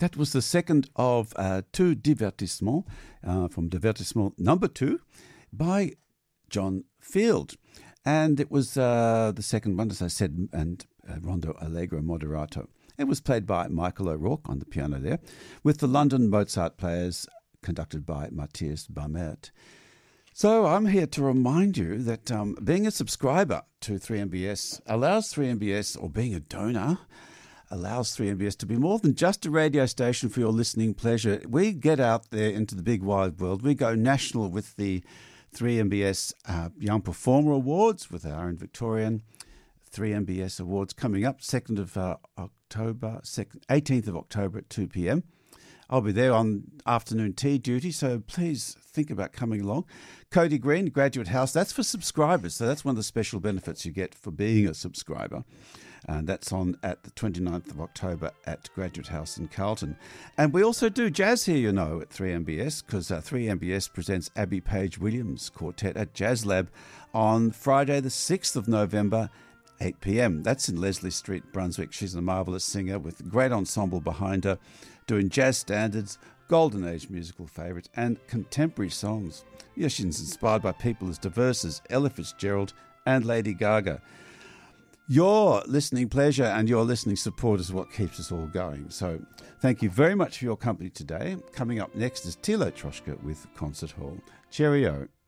That was the second of two divertissements from Divertissement number 2 by John Field. And it was the second one, as I said, and Rondo Allegro Moderato. It was played by Michael O'Rourke on the piano there, with the London Mozart Players conducted by Matthias Bamert. So I'm here to remind you that being a subscriber to 3MBS allows 3MBS, or being a donor, allows 3MBS to be more than just a radio station for your listening pleasure. We get out there into the big wide world. We go national with the 3MBS Young Performer Awards with our own Victorian 3MBS Awards coming up 18th of October at 2 p.m. I'll be there on afternoon tea duty, so please think about coming along. Cody Green, Graduate House, that's for subscribers, so that's one of the special benefits you get for being a subscriber. And that's on at the 29th of October at Graduate House in Carlton. And we also do jazz here, you know, at 3MBS, because 3MBS presents Abby Page Williams Quartet at Jazz Lab on Friday the 6th of November, 8 p.m. That's in Leslie Street, Brunswick. She's a marvellous singer with a great ensemble behind her, doing jazz standards, golden age musical favourites, and contemporary songs. Yes, she's inspired by people as diverse as Ella Fitzgerald and Lady Gaga. Your listening pleasure and your listening support is what keeps us all going. So thank you very much for your company today. Coming up next is Tilo Troshka with Concert Hall. Cheerio.